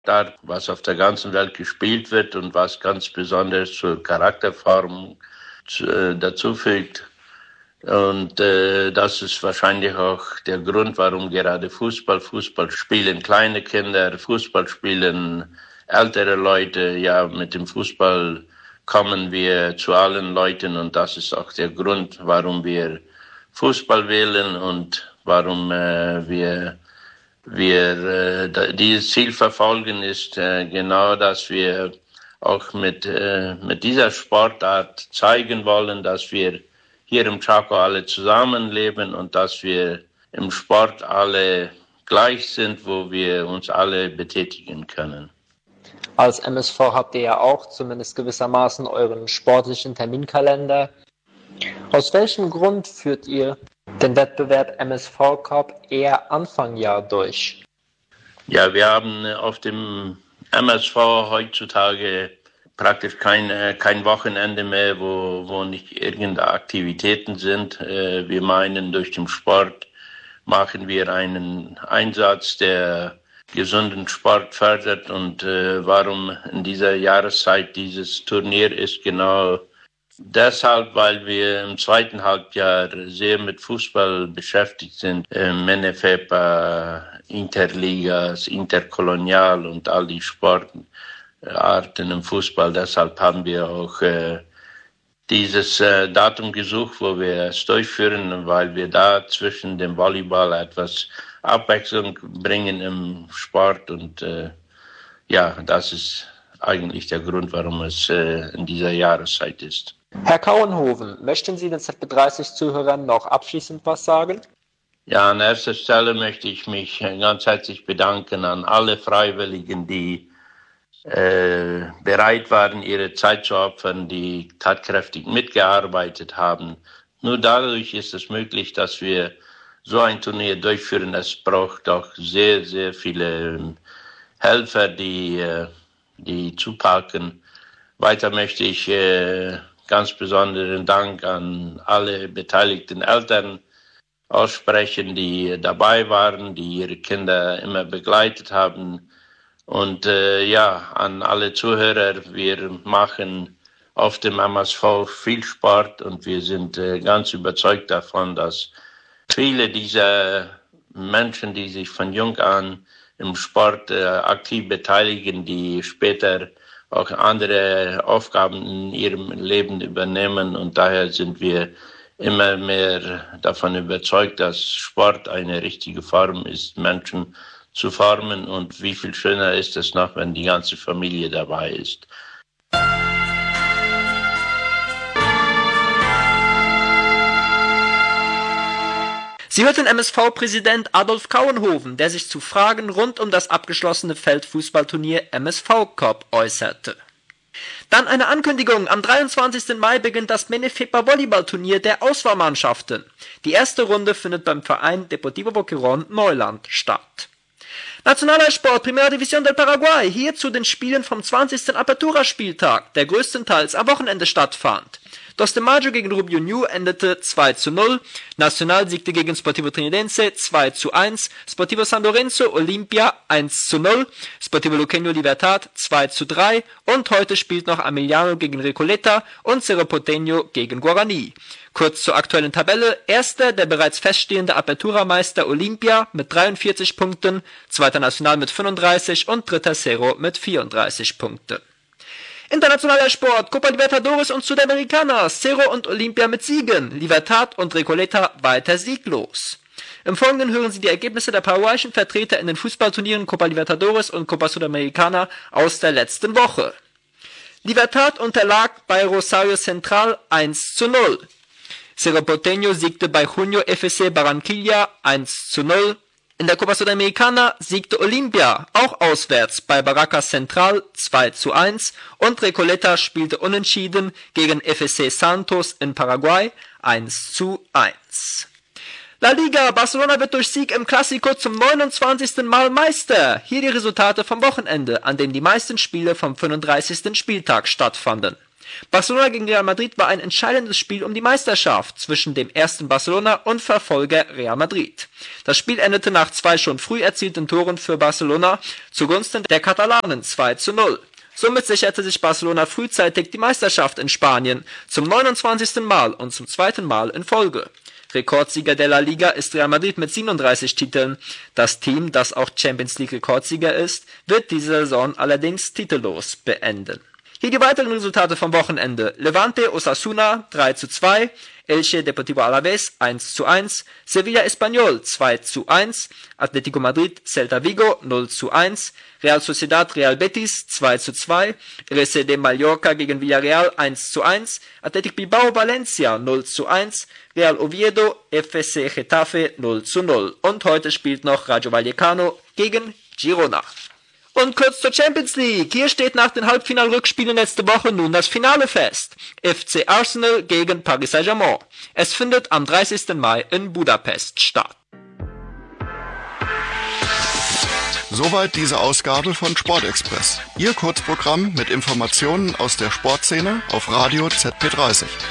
da was auf der ganzen Welt gespielt wird und was ganz besonders zur Charakterform dazu fügt. Und das ist wahrscheinlich auch der Grund, warum gerade Fußball spielen kleine Kinder, Fußball spielen ältere Leute. Ja, mit dem Fußball kommen wir zu allen Leuten und das ist auch der Grund, warum wir Fußball wählen und warum wir dieses Ziel verfolgen, ist genau, dass wir auch mit dieser Sportart zeigen wollen, dass wir hier im Chaco alle zusammenleben und dass wir im Sport alle gleich sind, wo wir uns alle betätigen können. Als MSV habt ihr ja auch zumindest gewissermaßen euren sportlichen Terminkalender. Aus welchem Grund führt ihr den Wettbewerb MSV Cup eher Anfang Jahr durch? Ja, wir haben auf dem MSV heutzutage praktisch kein Wochenende mehr, wo nicht irgendeine Aktivitäten sind. Wir meinen, durch den Sport machen wir einen Einsatz, der gesunden Sport fördert. Und warum in dieser Jahreszeit dieses Turnier ist, genau deshalb, weil wir im zweiten Halbjahr sehr mit Fußball beschäftigt sind. Menefepa, Interligas, Interkolonial und all die Sportarten im Fußball. Deshalb haben wir auch dieses Datum gesucht, wo wir es durchführen, weil wir da zwischen dem Volleyball etwas Abwechslung bringen im Sport. Und ja, das ist eigentlich der Grund, warum es in dieser Jahreszeit ist. Herr Kauenhoven, möchten Sie den ZB30-Zuhörern noch abschließend was sagen? Ja, an erster Stelle möchte ich mich ganz herzlich bedanken an alle Freiwilligen, die bereit waren, ihre Zeit zu opfern, die tatkräftig mitgearbeitet haben. Nur dadurch ist es möglich, dass wir so ein Turnier durchführen. Es braucht auch sehr, sehr viele Helfer, die zupacken. Weiter möchte ich ganz besonderen Dank an alle beteiligten Eltern aussprechen, die dabei waren, die ihre Kinder immer begleitet haben. Und ja, an alle Zuhörer, wir machen auf dem MSV viel Sport und wir sind ganz überzeugt davon, dass viele dieser Menschen, die sich von jung an im Sport aktiv beteiligen, die später auch andere Aufgaben in ihrem Leben übernehmen. Und daher sind wir immer mehr davon überzeugt, dass Sport eine richtige Form ist, Menschen zu formen. Und wie viel schöner ist es noch, wenn die ganze Familie dabei ist. Sie hört den MSV-Präsident Adolf Kauenhoven, der sich zu Fragen rund um das abgeschlossene Feldfußballturnier MSV Cup äußerte. Dann eine Ankündigung. Am 23. Mai beginnt das Menefepa Volleyballturnier der Auswahlmannschaften. Die erste Runde findet beim Verein Deportivo Boquerón Neuland statt. Nationaler Sport, Primera División del Paraguay, hier zu den Spielen vom 20. Apertura-Spieltag, der größtenteils am Wochenende stattfand. Dos de Mayo gegen Rubio Ñu endete 2:0, Nacional siegte gegen Sportivo Trinidense 2:1, Sportivo San Lorenzo Olimpia 1:0, Sportivo Luqueño Libertad 2:3 und heute spielt noch Ameliano gegen Recoleta und Cerro Porteño gegen Guaraní. Kurz zur aktuellen Tabelle. Erster der bereits feststehende Apertura-Meister Olimpia mit 43 Punkten, zweiter Nacional mit 35 und dritter Cerro mit 34 Punkten. Internationaler Sport, Copa Libertadores und Sudamericana, Cerro und Olimpia mit Siegen, Libertad und Recoleta weiter sieglos. Im Folgenden hören Sie die Ergebnisse der paraguayischen Vertreter in den Fußballturnieren Copa Libertadores und Copa Sudamericana aus der letzten Woche. Libertad unterlag bei Rosario Central 1:0. Cerro Porteño siegte bei Junior FC Barranquilla 1:0. In der Copa Sudamericana siegte Olimpia, auch auswärts, bei Barracas Central 2:1 und Recoleta spielte unentschieden gegen FC Santos in Paraguay 1:1. La Liga, Barcelona wird durch Sieg im Clásico zum 29. Mal Meister. Hier die Resultate vom Wochenende, an dem die meisten Spiele vom 35. Spieltag stattfanden. Barcelona gegen Real Madrid war ein entscheidendes Spiel um die Meisterschaft zwischen dem ersten Barcelona und Verfolger Real Madrid. Das Spiel endete nach 2 schon früh erzielten Toren für Barcelona zugunsten der Katalanen 2:0. Somit sicherte sich Barcelona frühzeitig die Meisterschaft in Spanien zum 29. Mal und zum 2. Mal in Folge. Rekordsieger der La Liga ist Real Madrid mit 37 Titeln. Das Team, das auch Champions League Rekordsieger ist, wird diese Saison allerdings titellos beenden. Hier die weiteren Resultate vom Wochenende. Levante Osasuna 3:2, Elche Deportivo Alavés 1:1, Sevilla Espanyol 2:1, Atlético Madrid Celta Vigo 0:1, Real Sociedad Real Betis 2:2, RCD Mallorca gegen Villarreal 1:1, Athletic Bilbao Valencia 0:1, Real Oviedo FC Getafe 0:0 und heute spielt noch Rayo Vallecano gegen Girona. Und kurz zur Champions League. Hier steht nach den Halbfinalrückspielen letzte Woche nun das Finale fest. FC Arsenal gegen Paris Saint-Germain. Es findet am 30. Mai in Budapest statt. Soweit diese Ausgabe von Sportexpress. Ihr Kurzprogramm mit Informationen aus der Sportszene auf Radio ZP30.